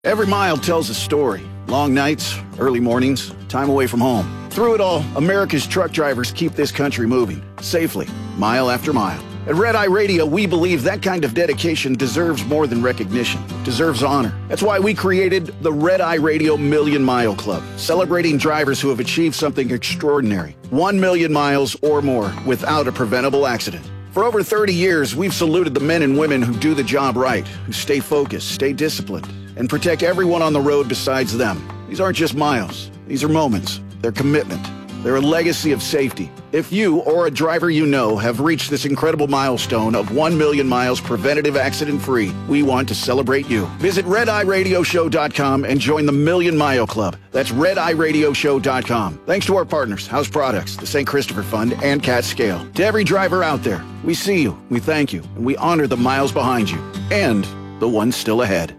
Every mile tells a story. Long nights, early mornings, time away from home. Through it all, America's truck drivers keep this country moving, safely, mile after mile. At Red Eye Radio, we believe that kind of dedication deserves more than recognition, deserves honor. That's why we created the Red Eye Radio Million Mile Club, celebrating drivers who have achieved something extraordinary. 1 million miles or more without a preventable accident. For over 30 years, we've saluted the men and women who do the job right, who stay focused, stay disciplined, and protect everyone on the road besides them. These aren't just miles. These are moments. They're commitment. They're a legacy of safety. If you or a driver you know have reached this incredible milestone of 1 million miles preventative accident-free, we want to celebrate you. Visit RedEyeRadioShow.com and join the Million Mile Club. That's RedEyeRadioShow.com. Thanks to our partners, House Products, the St. Christopher Fund, and Cat Scale. To every driver out there, we see you, we thank you, and we honor the miles behind you, and the ones still ahead.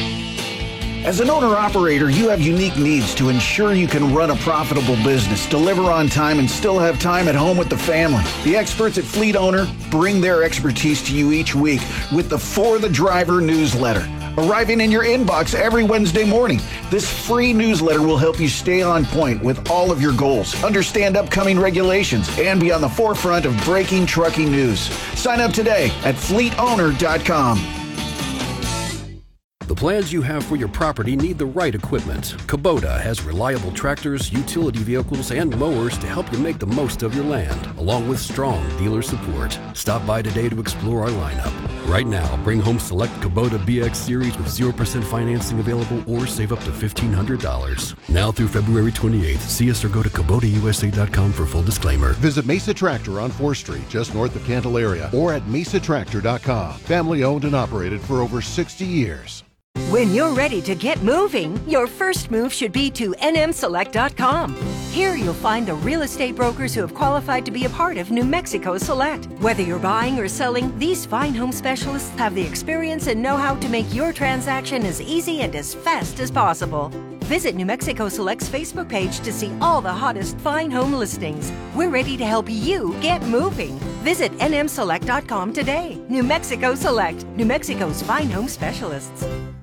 As an owner-operator, you have unique needs to ensure you can run a profitable business, deliver on time, and still have time at home with the family. The experts at Fleet Owner bring their expertise to you each week with the For the Driver newsletter, arriving in your inbox every Wednesday morning. This free newsletter will help you stay on point with all of your goals, understand upcoming regulations, and be on the forefront of breaking trucking news. Sign up today at fleetowner.com. The plans you have for your property need the right equipment. Kubota has reliable tractors, utility vehicles, and mowers to help you make the most of your land, along with strong dealer support. Stop by today to explore our lineup. Right now, bring home select Kubota BX Series with 0% financing available or save up to $1,500. Now through February 28th, see us or go to KubotaUSA.com for full disclaimer. Visit Mesa Tractor on 4th Street, just north of Candelaria, or at mesatractor.com. Family owned and operated for over 60 years. When you're ready to get moving, your first move should be to nmselect.com. Here you'll find the real estate brokers who have qualified to be a part of New Mexico Select. Whether you're buying or selling, these fine home specialists have the experience and know-how to make your transaction as easy and as fast as possible. Visit New Mexico Select's Facebook page to see all the hottest fine home listings. We're ready to help you get moving. Visit nmselect.com today. New Mexico Select, New Mexico's fine home specialists.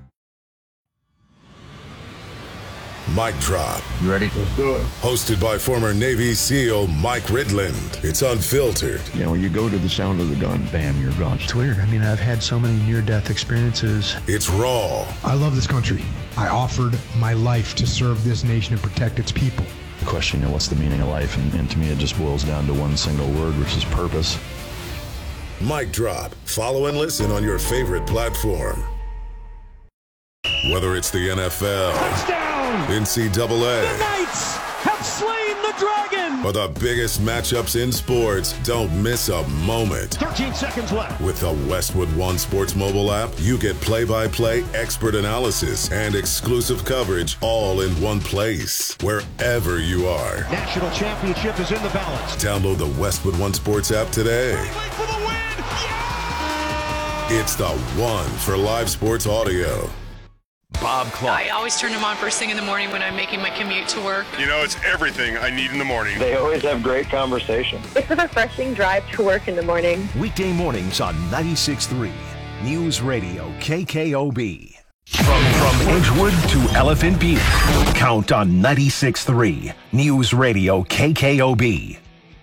Mic Drop. You ready? Let's do it. Hosted by former Navy SEAL Mike Ridland. It's unfiltered. You know, when you go to the sound of the gun, bam, you're gone. It's weird. I mean, I've had so many near-death experiences. It's raw. I love this country. I offered my life to serve this nation and protect its people. The question, you know, what's the meaning of life? And to me, it just boils down to one single word, which is purpose. Mic Drop. Follow and listen on your favorite platform. Whether it's the NFL, touchdown, NCAA, the Knights have slain the dragon, or the biggest matchups in sports, don't miss a moment. 13 seconds left. With the Westwood One Sports mobile app, you get play-by-play expert analysis and exclusive coverage all in one place, wherever you are. National championship is in the balance. Download the Westwood One Sports app today. For the win. Yeah! It's the one for live sports audio. Bob Clark. I always turn them on first thing in the morning when I'm making my commute to work. You know, it's everything I need in the morning. They always have great conversation. It's a refreshing drive to work in the morning. Weekday mornings on 96.3 News Radio KKOB. From Edgewood to Elephant Butte, count on 96.3 News Radio KKOB.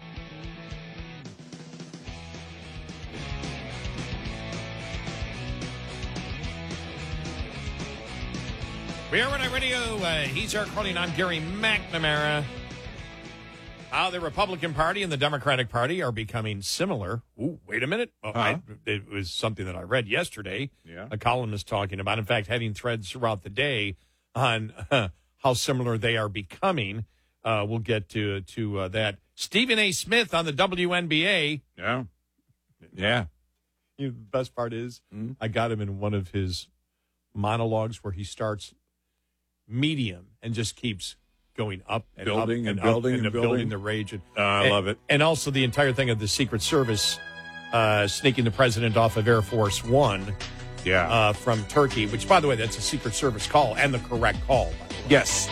We are on our radio. He's Eric Carling. I'm Gary McNamara. How the Republican Party and the Democratic Party are becoming similar. Ooh, wait a minute. Well, it was something that I read yesterday. Yeah. A columnist talking about, in fact, having threads throughout the day on how similar they are becoming. We'll get to that. Stephen A. Smith on the WNBA. Yeah. Yeah. You know, the best part is I got him in one of his monologues where he starts medium and just keeps going up and building up and up building and and building the rage. I love it. And also the entire thing of the Secret Service sneaking the president off of Air Force One from Turkey, which, by the way, that's a Secret Service call and the correct call. By the way. Yes.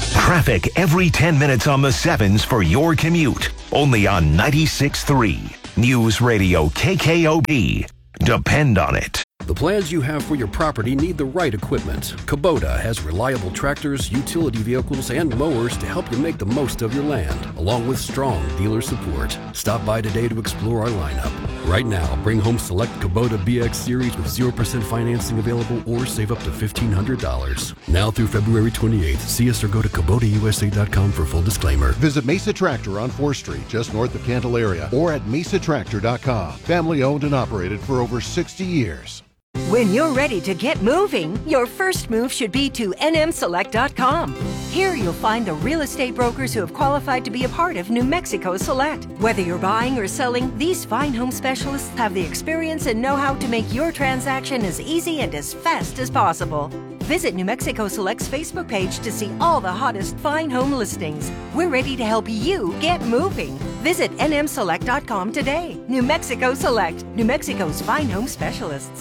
Traffic every 10 minutes on the 7s for your commute. Only on 96.3 News Radio KKOB. Depend on it. The plans you have for your property need the right equipment. Kubota has reliable tractors, utility vehicles, and mowers to help you make the most of your land, along with strong dealer support. Stop by today to explore our lineup. Right now, bring home select Kubota BX Series with 0% financing available or save up to $1,500. Now through February 28th, see us or go to KubotaUSA.com for full disclaimer. Visit Mesa Tractor on 4th Street, just north of Candelaria, or at MesaTractor.com. Family owned and operated for over 60 years. When you're ready to get moving, your first move should be to NMSelect.com. Here you'll find the real estate brokers who have qualified to be a part of New Mexico Select. Whether you're buying or selling, these fine home specialists have the experience and know-how to make your transaction as easy and as fast as possible. Visit New Mexico Select's Facebook page to see all the hottest fine home listings. We're ready to help you get moving. Visit NMSelect.com today. New Mexico Select, New Mexico's fine home specialists.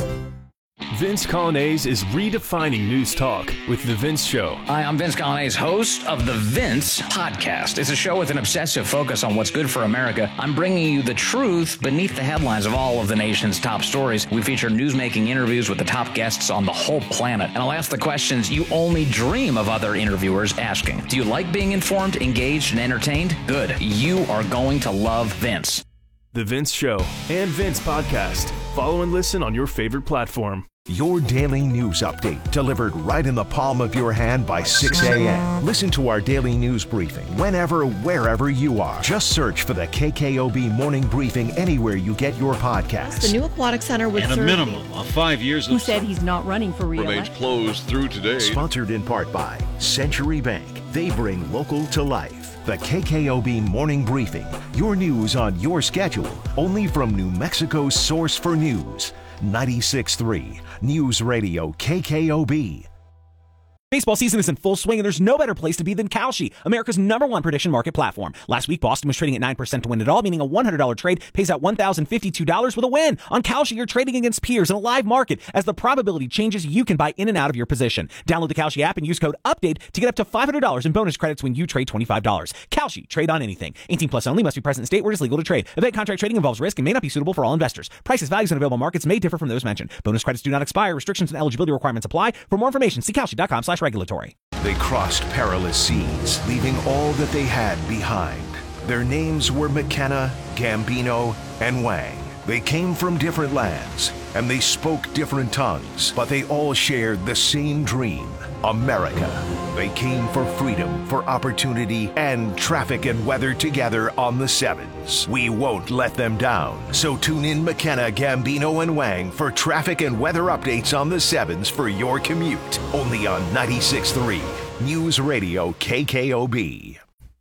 Vince Coglianese is redefining news talk with The Vince Show. Hi, I'm Vince Coglianese, host of The Vince Podcast. It's a show with an obsessive focus on what's good for America. I'm bringing you the truth beneath the headlines of all of the nation's top stories. We feature newsmaking interviews with the top guests on the whole planet. And I'll ask the questions you only dream of other interviewers asking. Do you like being informed, engaged, and entertained? Good. You are going to love Vince. The Vince Show and Vince Podcast. Follow and listen on your favorite platform. Your daily news update delivered right in the palm of your hand by 6 a.m. Listen to our daily news briefing whenever, wherever you are. Just search for the KKOB Morning Briefing anywhere you get your podcasts. The new aquatic center with and a minimum of 5 years. Who said he's not running for re-election? Remains closed through today. Sponsored in part by Century Bank. They bring local to life. The KKOB Morning Briefing. Your news on your schedule. Only from New Mexico's source for news. 96.3 News Radio KKOB. Baseball season is in full swing, and there's no better place to be than Kalshi, America's #1 prediction market platform. Last week, Boston was trading at 9% to win it all, meaning a $100 trade pays out $1,052 with a win. On Kalshi, you're trading against peers in a live market. As the probability changes, you can buy in and out of your position. Download the Kalshi app and use code UPDATE to get up to $500 in bonus credits when you trade $25. Kalshi, trade on anything. 18 plus only, must be present in state where it is legal to trade. Event contract trading involves risk and may not be suitable for all investors. Prices, values, and available markets may differ from those mentioned. Bonus credits do not expire. Restrictions and eligibility requirements apply. For more information, see Kalshi.com/regulatory. They crossed perilous seas, leaving all that they had behind. Their names were McKenna, Gambino, and Wang. They came from different lands, and they spoke different tongues, but they all shared the same dream, America. They came for freedom, for opportunity, and traffic and weather together on the Sevens. We won't let them down. So tune in McKenna, Gambino, and Wang for traffic and weather updates on the Sevens for your commute. Only on 96.3 News Radio KKOB.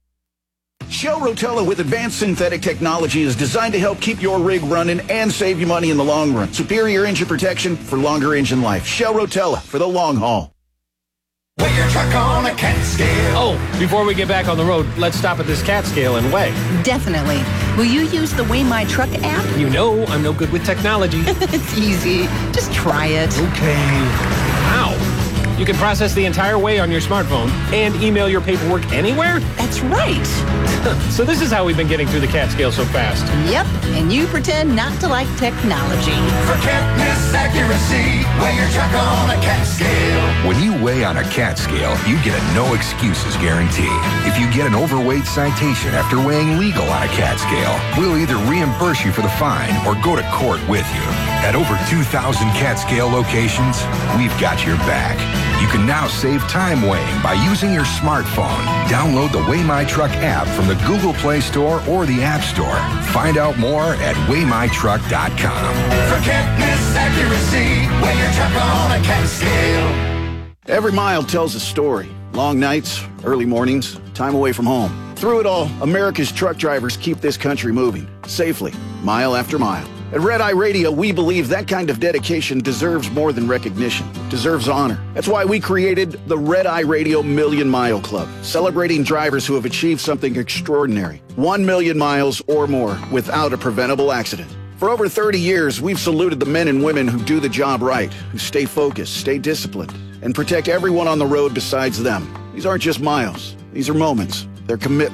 Shell Rotella with advanced synthetic technology is designed to help keep your rig running and save you money in the long run. Superior engine protection for longer engine life. Shell Rotella for the long haul. Weigh your truck on a cat scale. Oh, before we get back on the road, let's stop at this cat scale and weigh. Definitely. Will you use the Weigh My Truck app? You know I'm no good with technology. It's easy. Just try it. Okay. Wow. You can process the entire weigh on your smartphone and email your paperwork anywhere? That's right. So this is how we've been getting through the cat scale so fast. Yep, and you pretend not to like technology. For can't miss accuracy, weigh your truck on a cat scale. When you weigh on a cat scale, you get a no excuses guarantee. If you get an overweight citation after weighing legal on a cat scale, we'll either reimburse you for the fine or go to court with you. At over 2,000 cat scale locations, we've got your back. You can now save time weighing by using your smartphone. Download the Weigh My Truck app from the Google Play Store or the App Store. Find out more at WeighMyTruck.com. For can't miss accuracy, weigh your truck on a cat scale. Every mile tells a story. Long nights, early mornings, time away from home. Through it all, America's truck drivers keep this country moving, safely, mile after mile. At Red Eye Radio, we believe that kind of dedication deserves more than recognition, deserves honor. That's why we created the Red Eye Radio Million Mile Club, celebrating drivers who have achieved something extraordinary. 1 million miles or more without a preventable accident. For over 30 years, we've saluted the men and women who do the job right, who stay focused, stay disciplined, and protect everyone on the road besides them. These aren't just miles. These are moments. They're commitment.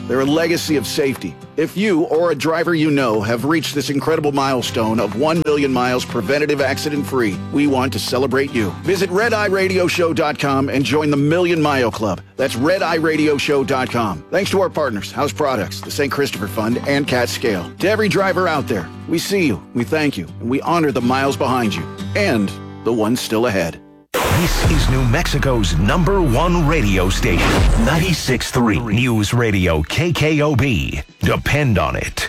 They're a legacy of safety. If you or a driver you know have reached this incredible milestone of 1 million miles preventative accident-free, we want to celebrate you. Visit RedEyeRadioShow.com and join the Million Mile Club. That's RedEyeRadioShow.com. Thanks to our partners, House Products, the St. Christopher Fund, and Cat Scale. To every driver out there, we see you, we thank you, and we honor the miles behind you and the ones still ahead. This is New Mexico's #1 radio station, 96.3 News Radio KKOB. Depend on it.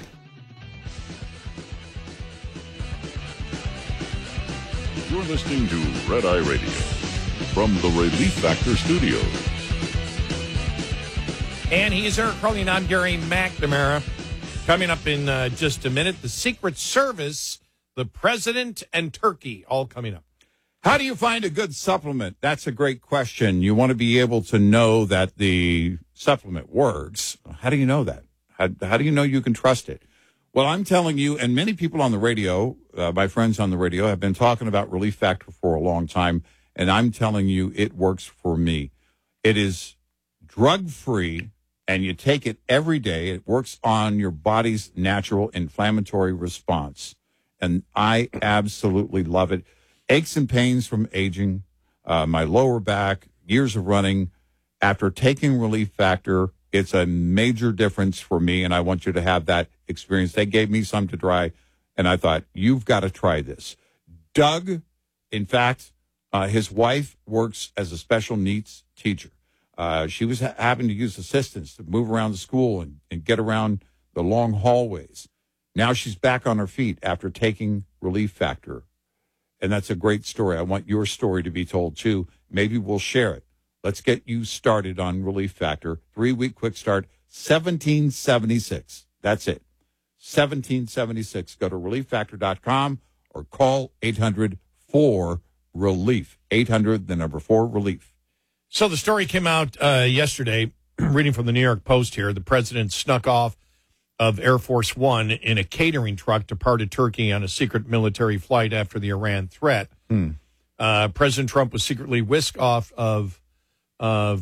You're listening to Red Eye Radio from the Relief Factor Studios. And he's Eric Carly, I'm Gary McNamara. Coming up in just a minute, the Secret Service, the President, and Turkey, all coming up. How do you find a good supplement? That's a great question. You want to be able to know that the supplement works. How do you know that? How do you know you can trust it? Well, I'm telling you, and many people on the radio, my friends on the radio, have been talking about Relief Factor for a long time, and I'm telling you it works for me. It is drug-free, and you take it every day. It works on your body's natural inflammatory response, and I absolutely love it. Aches and pains from aging, my lower back, years of running. After taking Relief Factor, it's a major difference for me, and I want you to have that experience. They gave me some to try, and I thought, you've got to try this. Doug, in fact, his wife works as a special needs teacher. She was having to use assistance to move around the school and get around the long hallways. Now she's back on her feet after taking Relief Factor. And that's a great story. I want your story to be told, too. Maybe we'll share it. Let's get you started on Relief Factor. 3-week quick start, $17.76. That's it. $17.76. Go to ReliefFactor.com or call 800-4-RELIEF. 800-4-RELIEF. So the story came out yesterday, reading from the New York Post here. The president snuck off of Air Force One in a catering truck, departed Turkey on a secret military flight after the Iran threat. President Trump was secretly whisked off of Air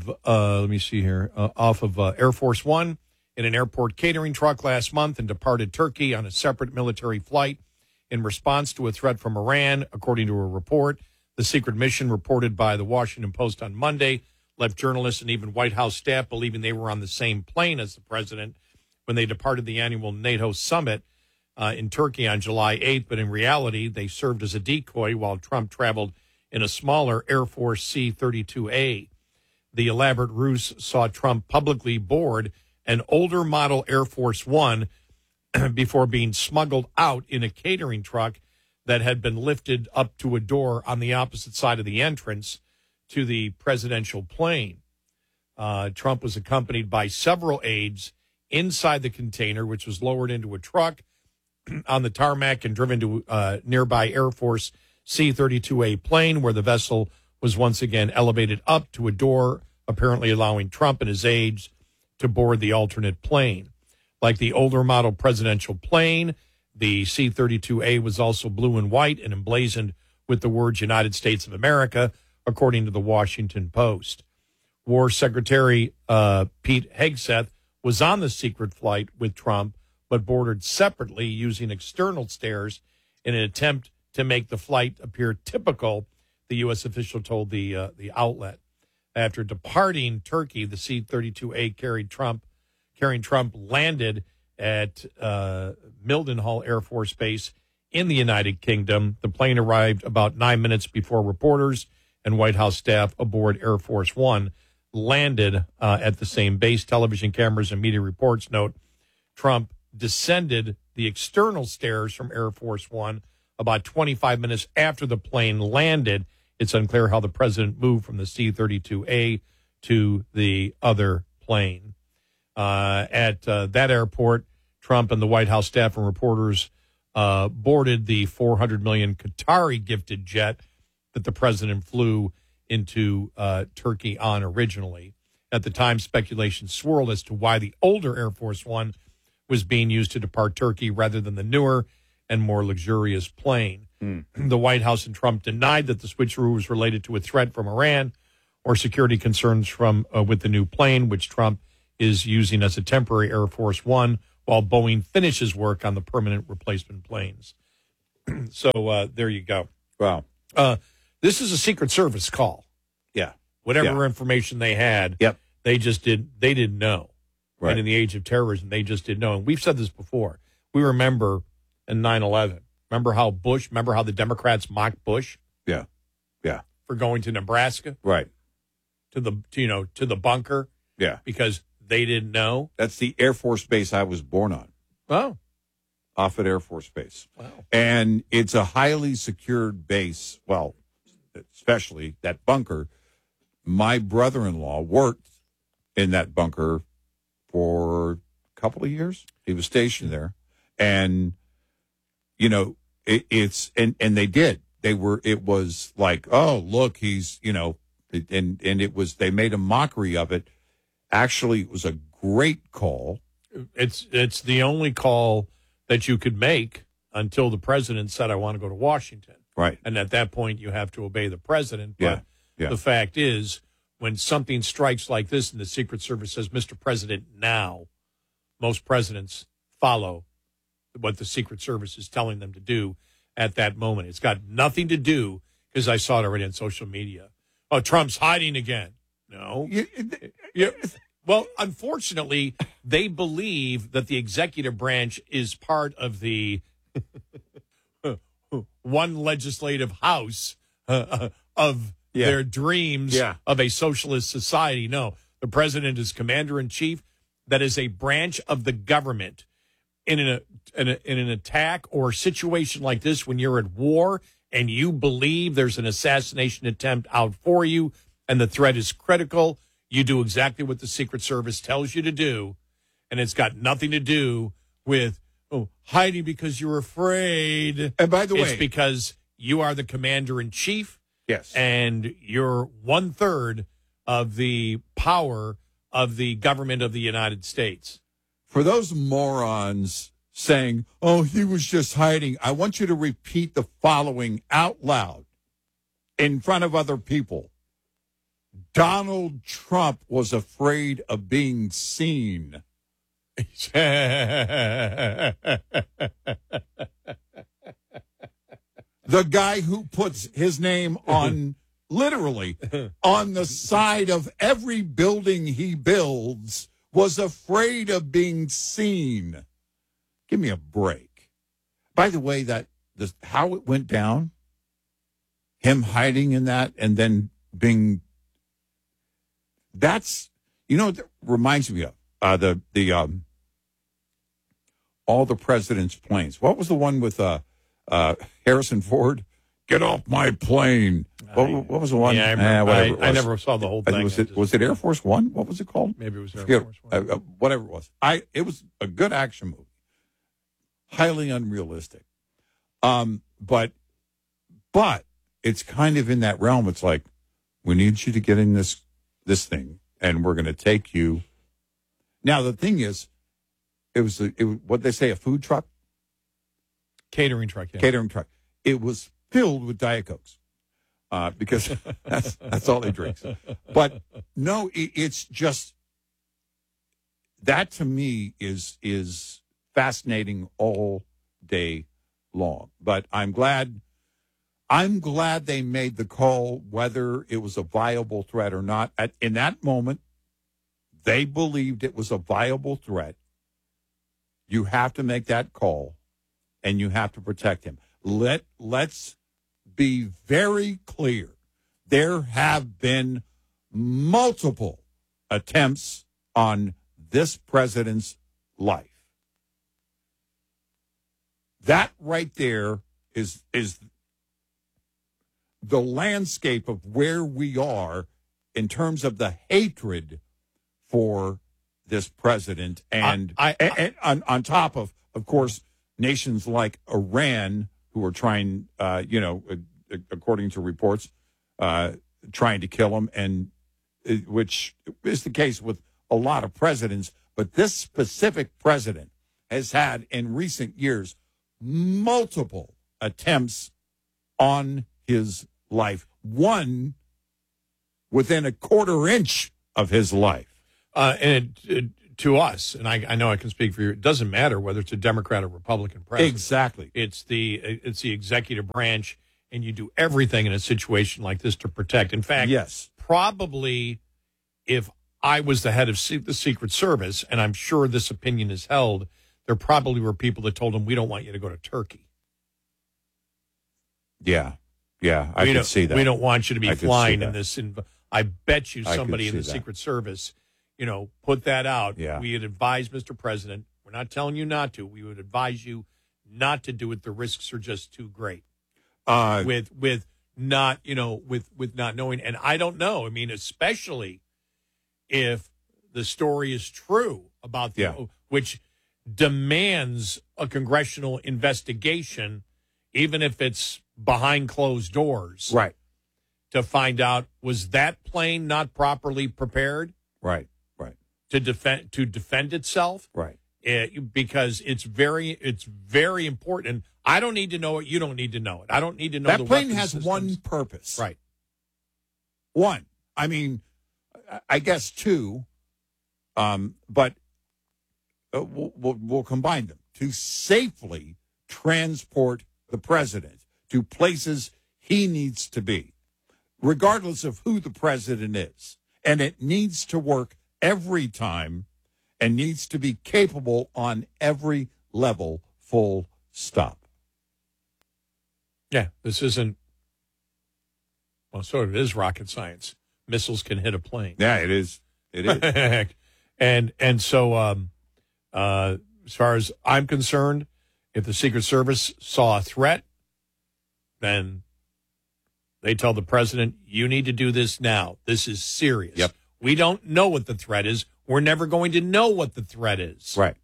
Force One in an airport catering truck last month and departed Turkey on a separate military flight in response to a threat from Iran, according to a report. The secret mission, reported by the Washington Post on Monday, left journalists and even White House staff believing they were on the same plane as the president when they departed the annual NATO summit in Turkey on July 8th. But in reality, they served as a decoy while Trump traveled in a smaller Air Force C-32A. The elaborate ruse saw Trump publicly board an older model Air Force One before being smuggled out in a catering truck that had been lifted up to a door on the opposite side of the entrance to the presidential plane. Trump was accompanied by several aides inside the container, which was lowered into a truck on the tarmac and driven to nearby Air Force C-32A plane, where the vessel was once again elevated up to a door, apparently allowing Trump and his aides to board the alternate plane. Like the older model presidential plane, the C-32A was also blue and white and emblazoned with the words United States of America, according to the Washington Post. War Secretary Pete Hegseth was on the secret flight with Trump, but boarded separately using external stairs in an attempt to make the flight appear typical, the U.S. official told the outlet. After departing Turkey, the C-32A carrying Trump landed at Mildenhall Air Force Base in the United Kingdom. The plane arrived about 9 minutes before reporters and White House staff aboard Air Force One landed at the same base. Television cameras and media reports note Trump descended the external stairs from Air Force One about 25 minutes after the plane landed. It's unclear how the president moved from the C-32A to the other plane. At that airport, Trump and the White House staff and reporters boarded the $400 million Qatari gifted jet that the president flew into Turkey on originally. At the time, speculation swirled as to why the older Air Force One was being used to depart Turkey rather than the newer and more luxurious plane. The White House and Trump denied that the switcheroo was related to a threat from Iran or security concerns from with the new plane, which Trump is using as a temporary Air Force One while Boeing finishes work on the permanent replacement planes. So there you go. Wow. This is a Secret Service call. Yeah. Whatever information they had, they didn't know. Right. And in the age of terrorism, they just didn't know. And we've said this before. We remember in 9/11. Remember how the Democrats mocked Bush? Yeah. For going to Nebraska? Right. To the bunker? Yeah. Because they didn't know? That's the Air Force Base I was born on. Oh. Offutt Air Force Base. Wow. And it's a highly secured base. Well, especially that bunker. My brother-in-law worked in that bunker for a couple of years. He was stationed there. And, they did. It was like, oh, look, he's, they made a mockery of it. Actually, it was a great call. It's the only call that you could make until the president said, I want to go to Washington. Right. And at that point, you have to obey the president. But Yeah. the fact is, when something strikes like this and the Secret Service says, Mr. President, now, most presidents follow what the Secret Service is telling them to do at that moment. It's got nothing to do, because I saw it already on social media. Oh, Trump's hiding again. No. Well, unfortunately, they believe that the executive branch is part of the one legislative house of their dreams of a socialist society. No, the president is commander-in-chief. That is a branch of the government. In an attack or situation like this, when you're at war and you believe there's an assassination attempt out for you and the threat is critical, you do exactly what the Secret Service tells you to do, and it's got nothing to do with hiding because you're afraid. And by the way, it's because you are the commander-in-chief. Yes. And you're 1/3 of the power of the government of the United States. For those morons saying, oh, he was just hiding, I want you to repeat the following out loud in front of other people. Donald Trump was afraid of being seen. The guy who puts his name on, literally, on the side of every building he builds was afraid of being seen. Give me a break. By the way, how it went down, him hiding in that and then being, that's, it reminds me of all the president's planes. What was the one with Harrison Ford? Get off my plane. What was the one? Yeah, I never saw the whole thing. Was it Air Force One? What was it called? Maybe it was Air Force One. Whatever it was. It was a good action movie. Highly unrealistic. But it's kind of in that realm. It's like, we need you to get in this thing, and we're going to take you. Now, the thing is, it was what they say, a food truck? Catering truck, yeah. Catering truck. It was filled with Diet Cokes because that's all they drink. But no, it's just, that to me is fascinating all day long. But I'm glad they made the call, whether it was a viable threat or not. In that moment, they believed it was a viable threat. You have to make that call, and you have to protect him. Let's be very clear. There have been multiple attempts on this president's life. That right there is the landscape of where we are in terms of the hatred for this president, and on top of course, nations like Iran, who are trying, according to reports, trying to kill him, and which is the case with a lot of presidents. But this specific president has had, in recent years, multiple attempts on his life, one within a quarter inch of his life. To us, and I know I can speak for you, it doesn't matter whether it's a Democrat or Republican president. Exactly. It's the executive branch, and you do everything in a situation like this to protect. In fact, yes, probably if I was the head of the Secret Service, and I'm sure this opinion is held, there probably were people that told him, we don't want you to go to Turkey. Yeah, I can see that. We don't want you to be flying in this. I bet you somebody in the Secret Service, put that out. Yeah. We would advise Mr. President, we're not telling you not to. We would advise you not to do it. The risks are just too great. With not knowing. And I don't know. I mean, especially if the story is true about which demands a congressional investigation, even if it's behind closed doors. Right. To find out, was that plane not properly prepared? Right. To defend itself, right? Because it's very important. I don't need to know it. You don't need to know it. I don't need to know that plane has one purpose, right? One. I mean, I guess two, but we'll combine them to safely transport the president to places he needs to be, regardless of who the president is, and it needs to work every time and needs to be capable on every level, full stop. Yeah, this isn't, well, sort of it is rocket science. Missiles can hit a plane. Yeah, it is. It is. and so as far as I'm concerned, if the Secret Service saw a threat, then they tell the president, you need to do this now. This is serious. Yep. We don't know what the threat is. We're never going to know what the threat is. Right.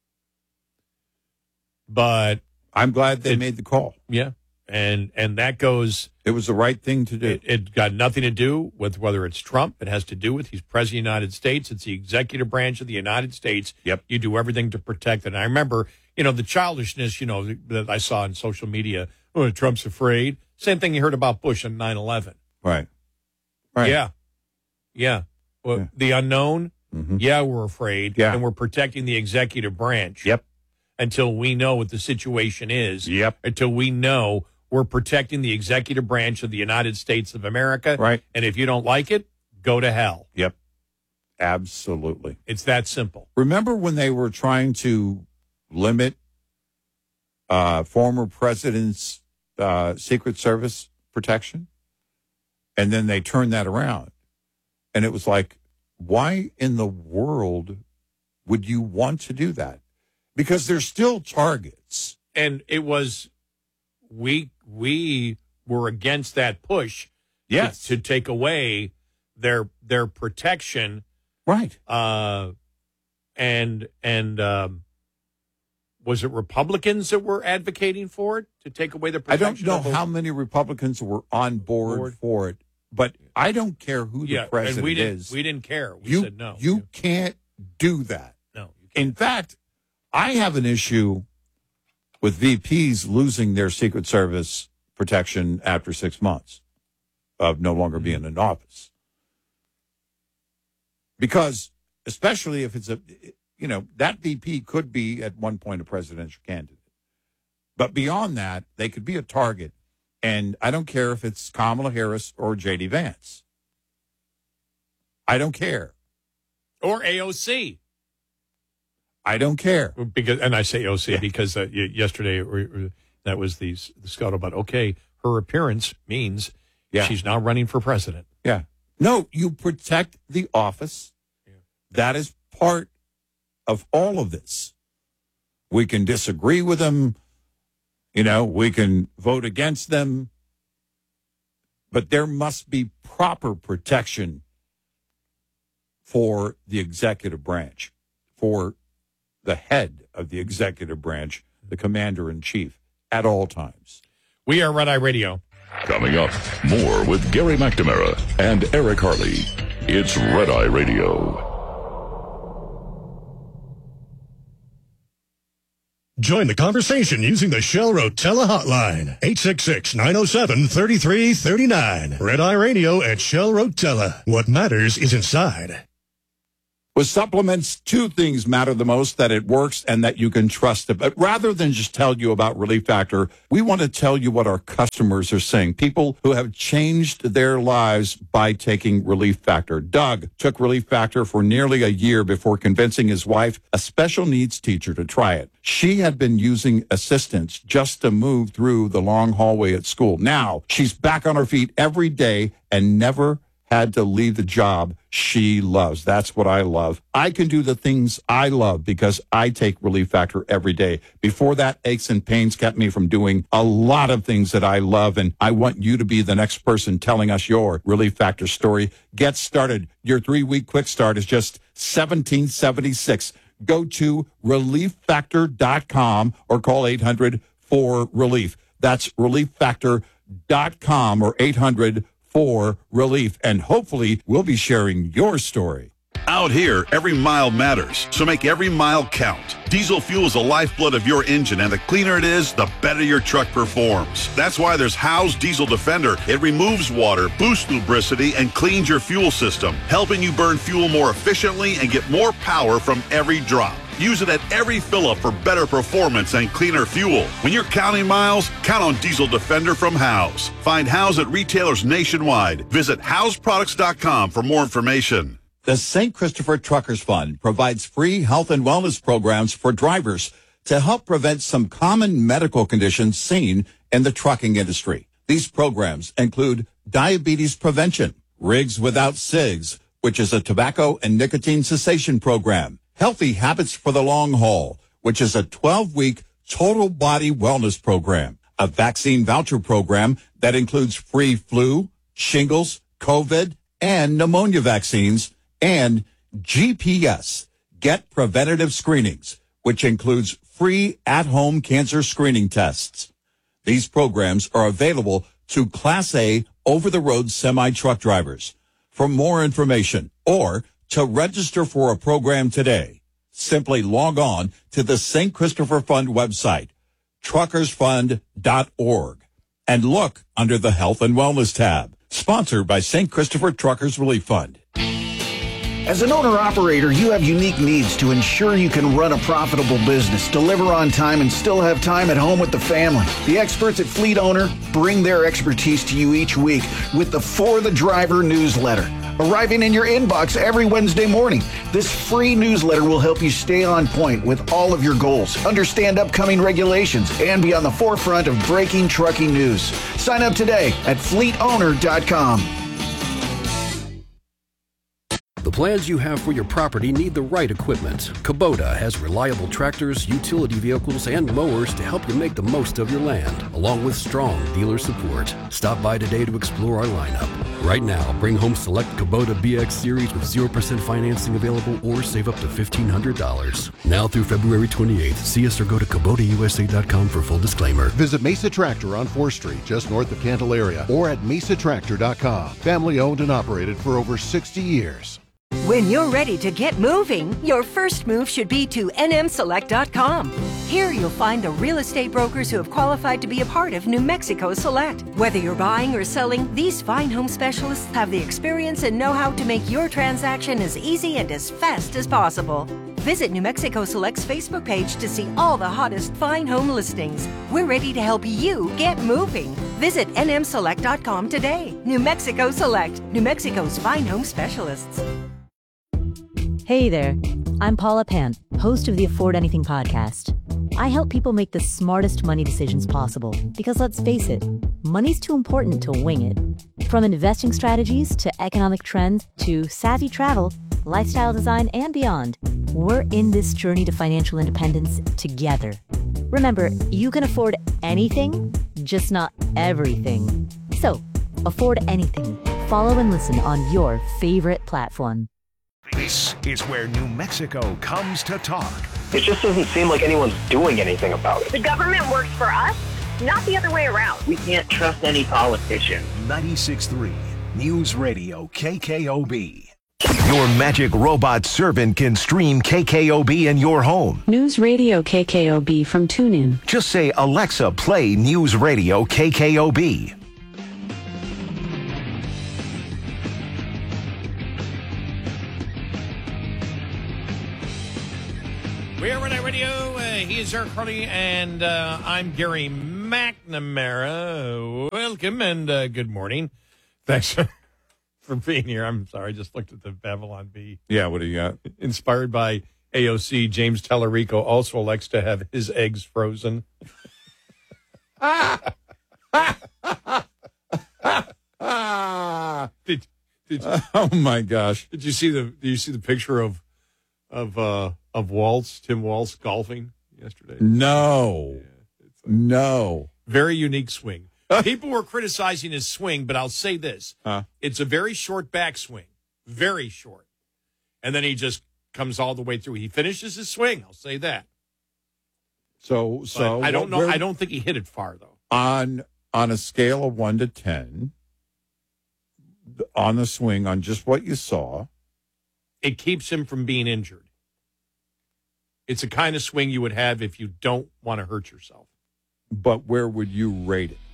But I'm glad they made the call. Yeah. And that goes. It was the right thing to do. It got nothing to do with whether it's Trump. It has to do with he's president of the United States. It's the executive branch of the United States. Yep. You do everything to protect it. And I remember, the childishness, that I saw on social media. Oh, Trump's afraid. Same thing you heard about Bush on 9/11. Right. Yeah. Well, the unknown. Mm-hmm. Yeah, we're afraid. Yeah. And we're protecting the executive branch. Yep. Until we know what the situation is. Yep. Until we know we're protecting the executive branch of the United States of America. Right. And if you don't like it, go to hell. Yep. Absolutely. It's that simple. Remember when they were trying to limit former presidents' Secret Service protection? And then they turned that around. And it was like, why in the world would you want to do that? Because they're still targets. And it was, we were against that push. Yes. To take away their protection. Right. And was it Republicans that were advocating for it to take away the protection? I don't know how many Republicans were on board for it, but I don't care who the president is. We didn't care. We said no. You can't do that. No. In fact, I have an issue with VPs losing their Secret Service protection after 6 months of no longer being in office. Because, especially if it's that VP could be at one point a presidential candidate. But beyond that, they could be a target. And I don't care if it's Kamala Harris or J.D. Vance. I don't care. Or AOC. I don't care. And I say AOC because yesterday that was the scuttlebutt. Okay, her appearance means she's now running for president. Yeah. No, you protect the office. Yeah. That is part of all of this. We can disagree with them. We can vote against them. But there must be proper protection for the executive branch, for the head of the executive branch, the commander-in-chief, at all times. We are Red Eye Radio. Coming up, more with Gary McNamara and Eric Harley. It's Red Eye Radio. Join the conversation using the Shell Rotella hotline, 866-907-3339. Red Eye Radio at Shell Rotella. What matters is inside. With supplements, two things matter the most: that it works and that you can trust it. But rather than just tell you about Relief Factor, we want to tell you what our customers are saying. People who have changed their lives by taking Relief Factor. Doug took Relief Factor for nearly a year before convincing his wife, a special needs teacher, to try it. She had been using assistance just to move through the long hallway at school. Now she's back on her feet every day and never had to leave the job she loves. That's what I love. I can do the things I love because I take Relief Factor every day. Before that, aches and pains kept me from doing a lot of things that I love, and I want you to be the next person telling us your Relief Factor story. Get started. Your 3-week quick start is just $17.76. Go to relieffactor.com or call 800-4RELIEF. That's relieffactor.com or 800-4RELIEF, and hopefully we'll be sharing your story. Out here, every mile matters, so make every mile count. Diesel fuel is the lifeblood of your engine, and the cleaner it is, the better your truck performs. That's why there's Howe's Diesel Defender. It removes water, boosts lubricity, and cleans your fuel system, helping you burn fuel more efficiently and get more power from every drop. Use it at every fill-up for better performance and cleaner fuel. When you're counting miles, count on Diesel Defender from Howe's. Find Howe's at retailers nationwide. Visit HowesProducts.com for more information. The St. Christopher Truckers Fund provides free health and wellness programs for drivers to help prevent some common medical conditions seen in the trucking industry. These programs include diabetes prevention, Rigs Without Cigs, which is a tobacco and nicotine cessation program, Healthy Habits for the Long Haul, which is a 12-week total body wellness program, a vaccine voucher program that includes free flu, shingles, COVID, and pneumonia vaccines, and GPS, Get Preventative Screenings, which includes free at-home cancer screening tests. These programs are available to Class A over-the-road semi-truck drivers. For more information or to register for a program today, simply log on to the St. Christopher Fund website, truckersfund.org, and look under the Health and Wellness tab. Sponsored by St. Christopher Truckers Relief Fund. As an owner-operator, you have unique needs to ensure you can run a profitable business, deliver on time, and still have time at home with the family. The experts at Fleet Owner bring their expertise to you each week with the For the Driver newsletter, arriving in your inbox every Wednesday morning. This free newsletter will help you stay on point with all of your goals, understand upcoming regulations, and be on the forefront of breaking trucking news. Sign up today at fleetowner.com. The plans you have for your property need the right equipment. Kubota has reliable tractors, utility vehicles, and mowers to help you make the most of your land, along with strong dealer support. Stop by today to explore our lineup. Right now, bring home select Kubota BX Series with 0% financing available or save up to $1,500. Now through February 28th, see us or go to KubotaUSA.com for full disclaimer. Visit Mesa Tractor on 4th Street, just north of Candelaria, or at MesaTractor.com. Family owned and operated for over 60 years. When you're ready to get moving, your first move should be to NMSelect.com. Here you'll find the real estate brokers who have qualified to be a part of New Mexico Select. Whether you're buying or selling, these fine home specialists have the experience and know-how to make your transaction as easy and as fast as possible. Visit New Mexico Select's Facebook page to see all the hottest fine home listings. We're ready to help you get moving. Visit NMSelect.com today. New Mexico Select, New Mexico's fine home specialists. Hey there, I'm Paula Pant, host of the Afford Anything podcast. I help people make the smartest money decisions possible because let's face it, money's too important to wing it. From investing strategies to economic trends to savvy travel, lifestyle design, and beyond, we're in this journey to financial independence together. Remember, you can afford anything, just not everything. So, afford anything. Follow and listen on your favorite platform. This is where New Mexico comes to talk. It just doesn't seem like anyone's doing anything about it. The government works for us, not the other way around. We can't trust any politician. 96.3 News Radio KKOB. Your magic robot servant can stream KKOB in your home. News Radio KKOB from TuneIn. Just say, Alexa, play News Radio KKOB. He is Eric Harley, and I'm Gary McNamara. Welcome and good morning. Thanks for being here. I'm sorry, I just looked at the Babylon Bee. Yeah, what do you got? Inspired by AOC, James Tallarico also likes to have his eggs frozen. Did you, oh my gosh! Did you see the picture of Waltz, Tim Waltz golfing yesterday? No, no. Very unique swing. People were criticizing his swing, but I'll say this: it's a very short backswing, very short, and then he just comes all the way through. He finishes his swing. I'll say that. So I don't know. I don't think he hit it far though. On a scale of 1 to 10, on the swing, on just what you saw, it keeps him from being injured. It's a kind of swing you would have if you don't want to hurt yourself. But where would you rate it?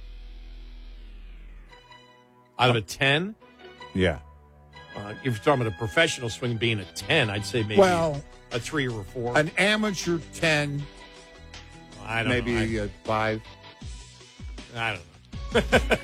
Out of a 10? Yeah. If you're talking about a professional swing being a 10, I'd say maybe a 3 or a 4. An amateur 10. I don't maybe know. A 5. I don't know.